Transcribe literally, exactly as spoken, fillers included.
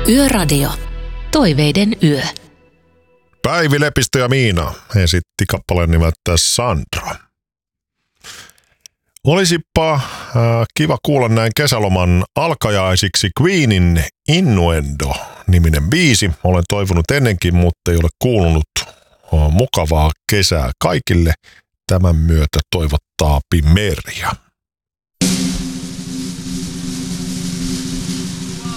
Yöradio. Toiveiden yö. Päivi Lepistö ja Miina esitti kappaleen nimeltä Sandra. Olisipa äh, kiva kuulla näin kesäloman alkajaisiksi Queenin Innuendo-niminen biisi. Olen toivonut ennenkin, mutta ei ole kuulunut. Mukavaa kesää kaikille. Tämän myötä toivottaa Merja.